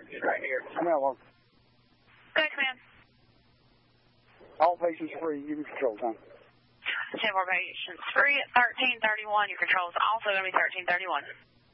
right here. Hello. Good, command. All patients free. Give me control time. 10 more patients free at 1331. Your control is also going to be 1331.